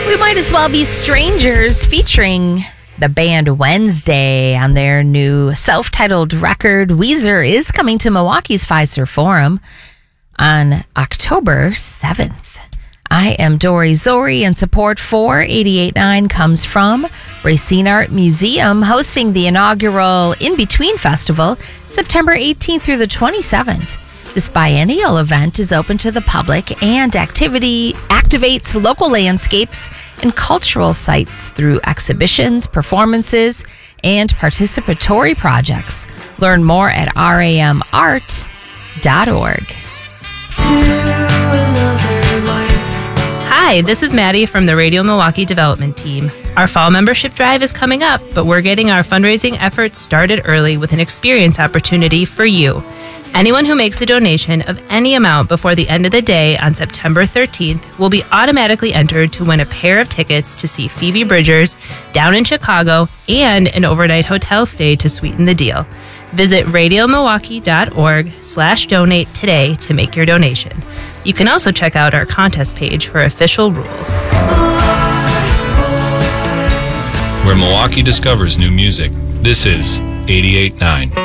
We Might As Well Be Strangers featuring the band Wednesday on their new self-titled record. Weezer is coming to Milwaukee's Fiserv Forum on October 7th. I am Dory Zori, and support for 88.9 comes from Racine Art Museum, hosting the inaugural In Between Festival September 18th through the 27th. This biennial event is open to the public and activates local landscapes and cultural sites through exhibitions, performances, and participatory projects. Learn more at ramart.org. Hi, this is Maddie from the Radio Milwaukee Development Team. Our fall membership drive is coming up, but we're getting our fundraising efforts started early with an experience opportunity for you. Anyone who makes a donation of any amount before the end of the day on September 13th will be automatically entered to win a pair of tickets to see Phoebe Bridgers down in Chicago and an overnight hotel stay to sweeten the deal. Visit radiomilwaukee.org/donate today to make your donation. You can also check out our contest page for official rules. Where Milwaukee discovers new music, this is 88.9.